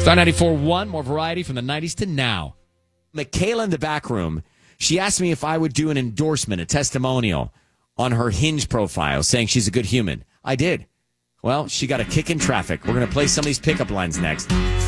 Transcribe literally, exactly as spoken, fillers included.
Star ninety-four point one, more variety from the nineties to now. Michaela in the back room, she asked me if I would do an endorsement, a testimonial on her Hinge profile saying she's a good human. I did. Well, she got a kick in traffic. We're going to play some of these pickup lines next.